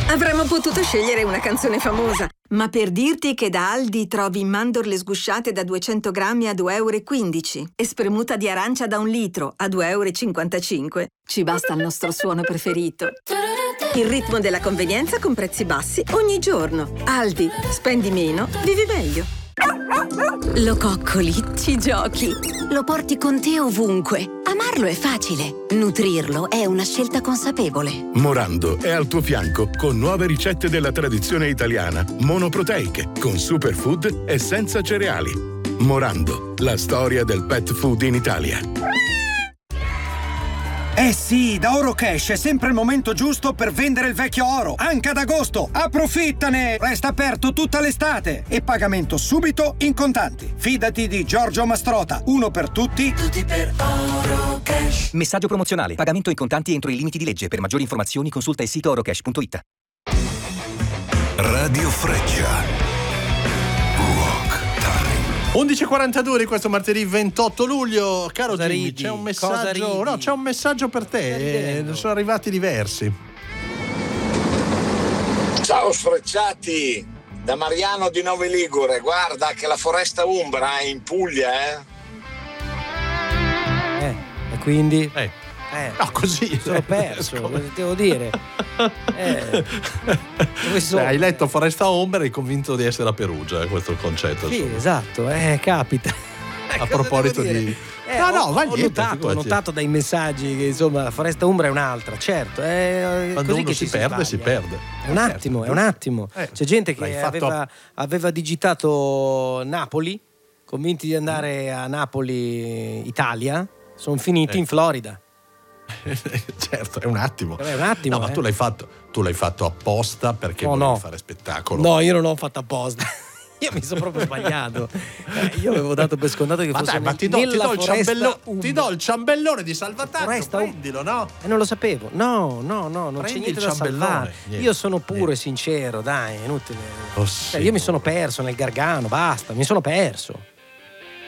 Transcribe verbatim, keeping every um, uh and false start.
Avremmo potuto scegliere una canzone famosa, ma per dirti che da Aldi trovi mandorle sgusciate da duecento grammi a due e quindici euro e spremuta di arancia da un litro a due e cinquantacinque euro, ci basta il nostro suono preferito. Il ritmo della convenienza con prezzi bassi ogni giorno. Aldi, spendi meno, vivi meglio. Lo coccoli, ci giochi, lo porti con te ovunque. Amarlo è facile, nutrirlo è una scelta consapevole. Morando è al tuo fianco con nuove ricette della tradizione italiana, monoproteiche, con superfood e senza cereali. Morando, la storia del pet food in Italia. Eh sì, da Orocash è sempre il momento giusto per vendere il vecchio oro, anche ad agosto. Approfittane! Resta aperto tutta l'estate e pagamento subito in contanti. Fidati di Giorgio Mastrota, uno per tutti, tutti per Orocash. Messaggio promozionale, pagamento in contanti entro i limiti di legge. Per maggiori informazioni consulta il sito orocash punto it. Radio Freccia. undici e quarantadue di questo martedì ventotto luglio. Caro Cosa Jimmy, ridi? c'è un Cosa messaggio. ridi? No, c'è un messaggio per te. Eh, ne sono arrivati diversi. Ciao sfrecciati, da Mariano di Novi Ligure. Guarda che la foresta umbra è in Puglia, eh. Eh, e quindi? Eh. Eh, no, così sono perso, cosa devo dire? Eh, dove sono? Beh, hai letto Foresta Ombra e hai convinto di essere a Perugia, eh, questo è il concetto. Sì, insomma. esatto, eh, capita. A proposito di... Eh, no, no, ho, va ho niente, notato, ho figurati. notato dai messaggi che insomma la Foresta Umbra è un'altra, certo. È Quando così uno che si ci perde, si, si perde. È un attimo, è un attimo. Eh, C'è gente l'hai che fatto- aveva, aveva digitato Napoli, convinti di andare a Napoli, Italia, sono finiti Eh. in Florida. Certo, è un attimo. È un attimo, No, ma eh. tu l'hai fatto, tu l'hai fatto apposta perché No, volevi no. fare spettacolo. No, io non l'ho fatto apposta. Io mi sono proprio sbagliato. Eh, io avevo dato per scontato che Ma fosse dai, ma nel- ti do, ti nella do il foresta ciambello- umbra. ti do il ciambellone di salvataggio, Foresta um- prendilo, no? E non lo sapevo. No, no, no, non Prendi c'è niente il da ciambellone, salvare. niente, Io sono puro e sincero, dai, è inutile. Oh, Cioè, io mi sono perso nel Gargano, basta, mi sono perso.